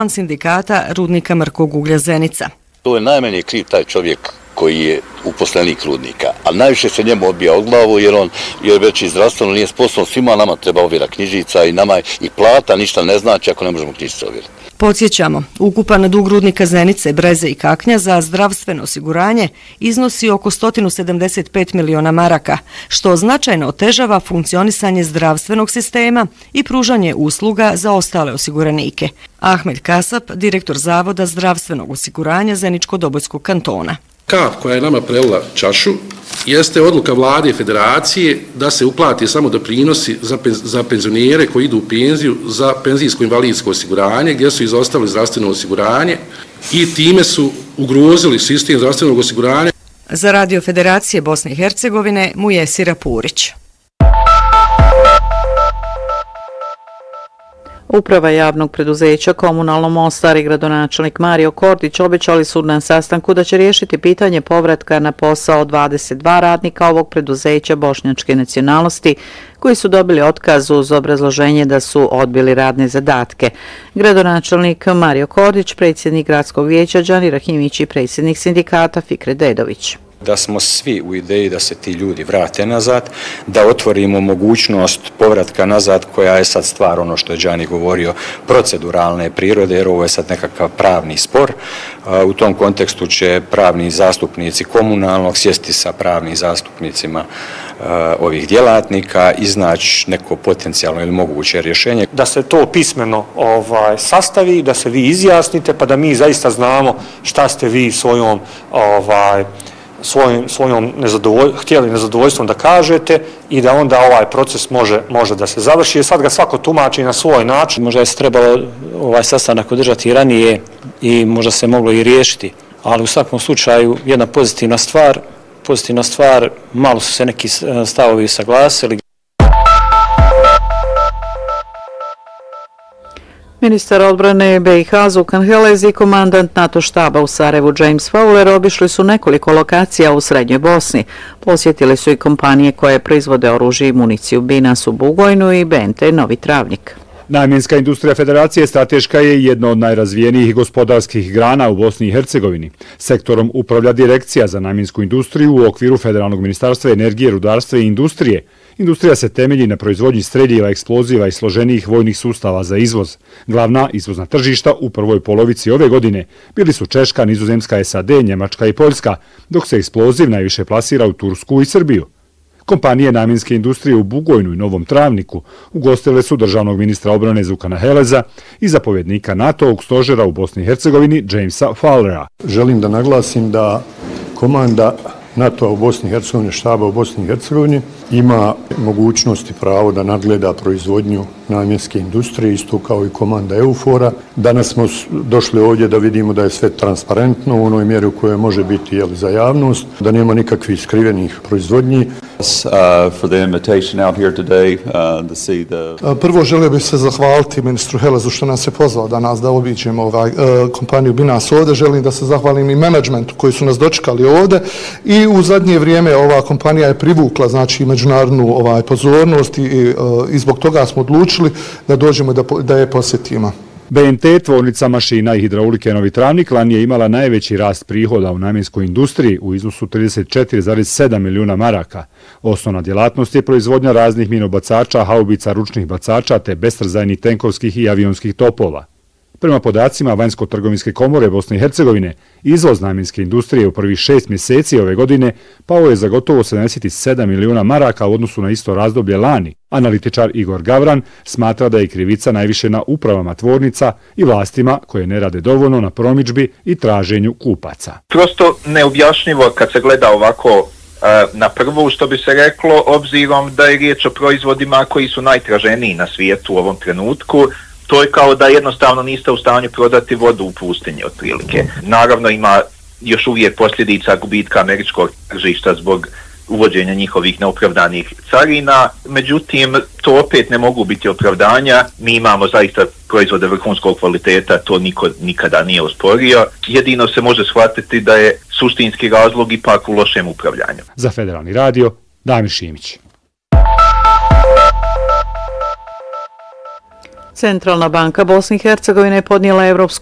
sindikata rudnika Mrkog uglja Zenica. To je najmanje kriv taj čovjek koji je uposlenik rudnika, ali najviše se njemu odbija od glavu jer već i zdravstveno nije sposobno, svima nama treba ovjera knjižica i nama i plata ništa ne znači ako ne možemo knjižice ovjeriti. Podsjećamo, ukupan dug rudnika Zenice, Breze i Kaknja za zdravstveno osiguranje iznosi oko 175 miliona maraka, što značajno otežava funkcionisanje zdravstvenog sistema i pružanje usluga za ostale osiguranike. Ahmed Kasap, direktor Zavoda zdravstvenog osiguranja Zeničko-Dobojskog kantona. Kap koja je nama prelila čašu jeste odluka vlade i federacije da se uplati samo doprinosi za penzionere koji idu u penziju za penzijsko-invalidsko osiguranje gdje su izostavili zdravstveno osiguranje i time su ugrozili sistem zdravstvenog osiguranja. Za Radio Federacije Bosne i Hercegovine Mujesira Purić. Uprava javnog preduzeća Komunalno Mostar i gradonačelnik Mario Kordić obećali su na sastanku da će riješiti pitanje povratka na posao 22 radnika ovog preduzeća bošnjačke nacionalnosti koji su dobili otkaz uz obrazloženje da su odbili radne zadatke. Gradonačelnik Mario Kordić, predsjednik gradskog vijeća Đani Rahimić i predsjednik sindikata Fikret Dedović. Da smo svi u ideji da se ti ljudi vrate nazad, da otvorimo mogućnost povratka nazad koja je sad stvar, ono što je Đani govorio, proceduralne prirode, jer ovo je sad nekakav pravni spor. U tom kontekstu će pravni zastupnici komunalnog sjesti sa pravnim zastupnicima ovih djelatnika, iznaći neko potencijalno ili moguće rješenje. Da se to pismeno sastavi, da se vi izjasnite, pa da mi zaista znamo šta ste vi svojom htjeli nezadovoljstvom da kažete i da onda ovaj proces može da se završi. Jer sad ga svako tumači na svoj način. Možda je se trebalo ovaj sastanak održati ranije i možda se moglo i riješiti, ali u svakom slučaju jedna pozitivna stvar, malo su se neki stavovi saglasili. Ministar odbrane BiH Zukan Helez i komandant NATO štaba u Sarajevu James Fowler obišli su nekoliko lokacija u Srednjoj Bosni. Posjetili su i kompanije koje proizvode oružje i municiju Binas u Bugojnu i BNT Novi Travnik. Namjenska industrija Federacije strateška je jedna od najrazvijenijih gospodarskih grana u Bosni i Hercegovini. Sektorom upravlja Direkcija za namjensku industriju u okviru Federalnog ministarstva energije, rudarstva i industrije. Industrija se temelji na proizvodnji streljiva, eksploziva i složenijih vojnih sustava za izvoz. Glavna izvozna tržišta u prvoj polovici ove godine bili su Češka, Nizozemska, SAD, Njemačka i Poljska, dok se eksploziv najviše plasira u Tursku i Srbiju. Kompanije namjenske industrije u Bugojnu i Novom Travniku ugostile su državnog ministra obrane Zukana Heleza i zapovjednika NATO-ovog stožera u Bosni i Hercegovini Jamesa Fowlera. Želim da naglasim da komanda NATO-a u Bosni i Hercegovini, štaba u Bosni i Hercegovini, ima mogućnost i pravo da nadgleda proizvodnju namjenske industrije, isto kao i komanda EUFOR-a. Danas smo došli ovdje da vidimo da je sve transparentno u onoj mjeri u kojoj može biti za javnost, da nema nikakvih skrivenih proizvodnji. Prvo želio bih se zahvaliti ministru Helezu što nas je pozvao danas da obiđemo kompaniju Binas ovdje. Želim da se zahvalim i menadžmentu koji su nas dočekali ovdje i u zadnje vrijeme ova kompanija je privukla međunarodnu pozornost i zbog toga smo odlučili da dođemo da je posjetimo. BNT, tvornica mašina i hidraulike Novi Travnik, lani je imala najveći rast prihoda u namjenskoj industriji u iznosu 34,7 milijuna maraka. Osnovna djelatnost je proizvodnja raznih minobacača, haubica, ručnih bacača te bestrzajnih tenkovskih i avionskih topova. Prema podacima Vanjsko-trgovinske komore Bosne i Hercegovine, izvoz namjenske industrije u prvih 6 mjeseci ove godine pao je za gotovo 77 milijuna maraka u odnosu na isto razdoblje lani. Analitičar Igor Gavran smatra da je krivica najviše na upravama tvornica i vlastima koje ne rade dovoljno na promidžbi i traženju kupaca. Prosto neobjašnjivo kad se gleda ovako na prvu, što bi se reklo, obzirom da je riječ o proizvodima koji su najtraženiji na svijetu u ovom trenutku. To je kao da jednostavno niste u stanju prodati vodu u pustinji otprilike. Naravno ima još uvijek posljedica gubitka američkog tržišta zbog uvođenja njihovih neopravdanih carina, međutim to opet ne mogu biti opravdanja. Mi imamo zaista proizvode vrhunskog kvaliteta, to niko nikada nije osporio. Jedino se može shvatiti da je suštinski razlog ipak u lošem upravljanju. Za Federalni radio, Damir Šimić. Centralna banka Bosne i Hercegovine je podnijela